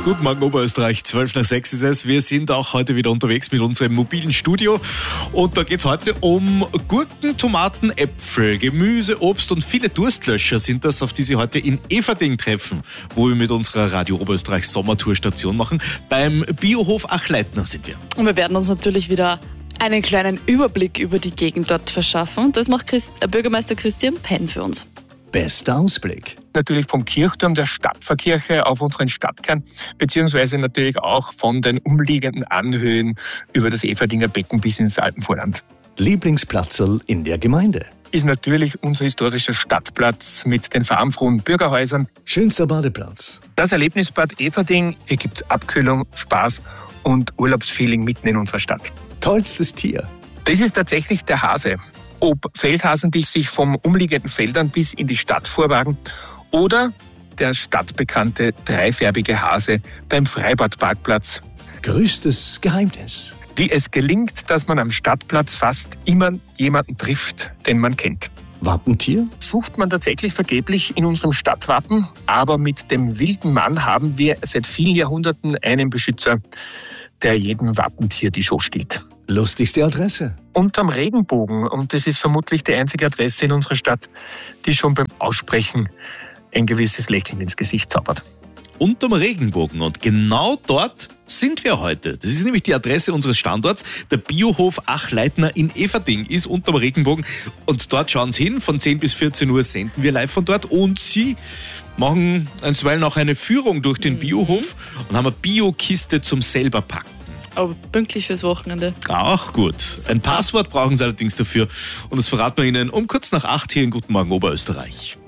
Guten Morgen Oberösterreich, 12 nach 6 ist es. Wir sind auch heute wieder unterwegs mit unserem mobilen Studio und da geht es heute um Gurken, Tomaten, Äpfel, Gemüse, Obst und viele Durstlöscher sind das, auf die Sie heute in Eferding treffen, wo wir mit unserer Radio Oberösterreich Sommertour Station machen. Beim Biohof Achleitner sind wir. Und wir werden uns natürlich wieder einen kleinen Überblick über die Gegend dort verschaffen. Das macht Bürgermeister Christian Penn für uns. Bester Ausblick. Natürlich vom Kirchturm der Stadtpfarrkirche auf unseren Stadtkern, beziehungsweise natürlich auch von den umliegenden Anhöhen über das Eferdinger Becken bis ins Alpenvorland. Lieblingsplatzerl in der Gemeinde. Ist natürlich unser historischer Stadtplatz mit den farbenfrohen Bürgerhäusern. Schönster Badeplatz. Das Erlebnisbad Eferding, hier gibt es Abkühlung, Spaß und Urlaubsfeeling mitten in unserer Stadt. Tollstes Tier. Das ist tatsächlich der Hase. Ob Feldhasen, die sich vom umliegenden Feldern bis in die Stadt vorwagen, oder der stadtbekannte dreifärbige Hase beim Freibadparkplatz. Größtes Geheimnis. Wie es gelingt, dass man am Stadtplatz fast immer jemanden trifft, den man kennt. Wappentier? Sucht man tatsächlich vergeblich in unserem Stadtwappen, aber mit dem wilden Mann haben wir seit vielen Jahrhunderten einen Beschützer, der jedem Wappentier die Show stiehlt. Lustigste Adresse? Unterm Regenbogen. Und das ist vermutlich die einzige Adresse in unserer Stadt, die schon beim Aussprechen ein gewisses Lächeln ins Gesicht zaubert. Unterm Regenbogen und genau dort sind wir heute. Das ist nämlich die Adresse unseres Standorts. Der Biohof Achleitner in Eferding ist unterm Regenbogen und dort schauen Sie hin. Von 10 bis 14 Uhr senden wir live von dort und Sie machen einstweilen auch eine Führung durch den Biohof und haben eine Biokiste zum selber packen. Aber pünktlich fürs Wochenende. Auch gut. Ein Passwort brauchen Sie allerdings dafür und das verraten wir Ihnen um kurz nach 8 hier in Guten Morgen Oberösterreich.